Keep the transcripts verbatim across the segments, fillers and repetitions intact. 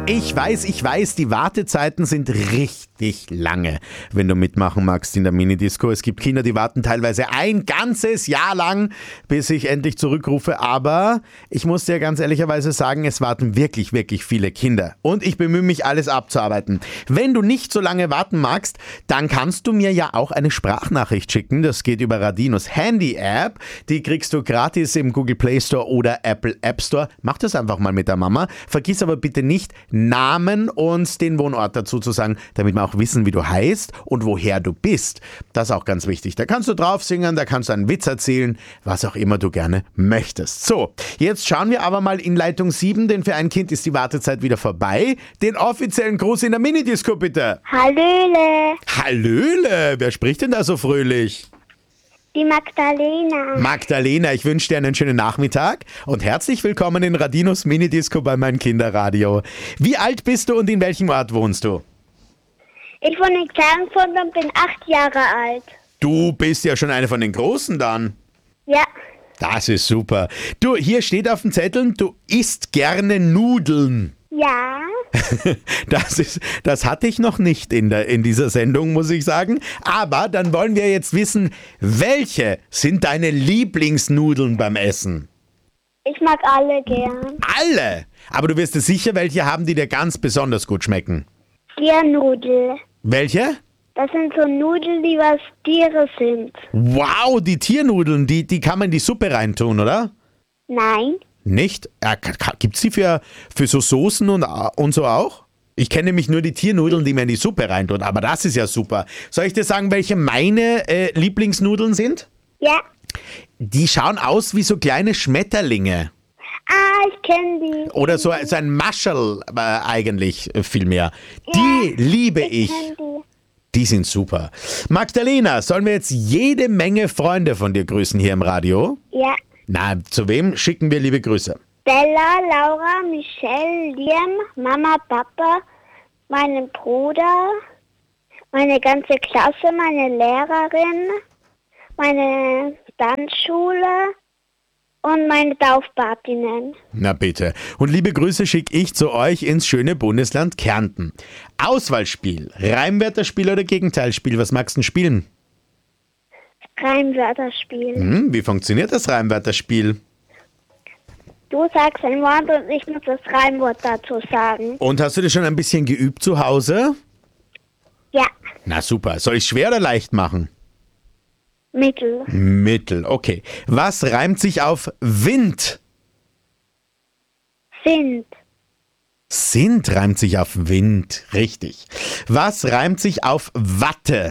Ich weiß, ich weiß, die Wartezeiten sind richtig lange, wenn du mitmachen magst in der Minidisco. Es gibt Kinder, die warten teilweise ein ganzes Jahr lang, bis ich endlich zurückrufe. Aber ich muss dir ganz ehrlicherweise sagen, es warten wirklich, wirklich viele Kinder. Und ich bemühe mich, alles abzuarbeiten. Wenn du nicht so lange warten magst, dann kannst du mir ja auch eine Sprachnachricht schicken. Das geht über Radinos Handy-App. Die kriegst du gratis im Google Play Store oder Apple App Store. Mach das einfach mal mit der Mama. Vergiss aber bitte nicht, Namen und den Wohnort dazu zu sagen, damit wir auch wissen, wie du heißt und woher du bist. Das ist auch ganz wichtig. Da kannst du drauf singen, da kannst du einen Witz erzählen, was auch immer du gerne möchtest. So, jetzt schauen wir aber mal in Leitung sieben, denn für ein Kind ist die Wartezeit wieder vorbei. Den offiziellen Gruß in der Minidisco bitte. Hallöle. Hallöle, wer spricht denn da so fröhlich? Die Magdalena. Magdalena, ich wünsche dir einen schönen Nachmittag und herzlich willkommen in Radinos Minidisco bei meinem Kinderradio. Wie alt bist du und in welchem Ort wohnst du? Ich wohne in Klagenfurt und bin acht Jahre alt. Du bist ja schon eine von den Großen dann. Ja. Das ist super. Du, hier steht auf dem Zettel, du isst gerne Nudeln. Ja. Das ist, das hatte ich noch nicht in, der, in dieser Sendung, muss ich sagen. Aber dann wollen wir jetzt wissen, welche sind deine Lieblingsnudeln beim Essen? Ich mag alle gern. Alle? Aber du wirst dir sicher welche haben, die dir ganz besonders gut schmecken. Tiernudel. Welche? Das sind so Nudeln, die was Tiere sind. Wow, die Tiernudeln, die, die kann man in die Suppe reintun, oder? Nein. Nicht? Ja, gibt es die für, für so Soßen und, und so auch? Ich kenne nämlich nur die Tiernudeln, die man in die Suppe reintun, aber das ist ja super. Soll ich dir sagen, welche meine äh, Lieblingsnudeln sind? Ja. Die schauen aus wie so kleine Schmetterlinge. Ah, ich kenne die. Oder so, so ein Mascherl äh, eigentlich äh, vielmehr. Die Ja, liebe ich ich. kenn die. Die sind super. Magdalena, sollen wir jetzt jede Menge Freunde von dir grüßen hier im Radio? Ja. Na, zu wem schicken wir liebe Grüße? Bella, Laura, Michelle, Liam, Mama, Papa, meinen Bruder, meine ganze Klasse, meine Lehrerin, meine Tanzschule und meine Taufpatinnen. Na bitte. Und liebe Grüße schicke ich zu euch ins schöne Bundesland Kärnten. Auswahlspiel, Reimwörterspiel oder Gegenteilspiel? Was magst du denn spielen? Reimwörterspiel. Hm, wie funktioniert das Reimwörterspiel? Du sagst ein Wort und ich muss das Reimwort dazu sagen. Und hast du das schon ein bisschen geübt zu Hause? Ja. Na super. Soll ich schwer oder leicht machen? Mittel. Mittel, okay. Was reimt sich auf Wind? Sind. Sind reimt sich auf Wind, richtig. Was reimt sich auf Watte?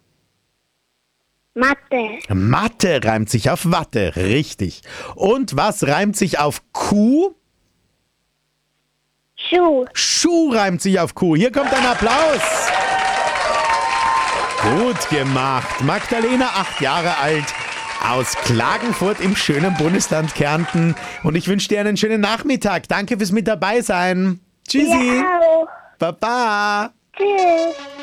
Mathe. Mathe reimt sich auf Watte, richtig. Und was reimt sich auf Kuh? Schuh. Schuh reimt sich auf Kuh. Hier kommt ein Applaus. Gut gemacht. Magdalena, acht Jahre alt, aus Klagenfurt im schönen Bundesland Kärnten. Und ich wünsche dir einen schönen Nachmittag. Danke fürs mit dabei sein. Tschüssi. Ja auch. Baba. Tschüss.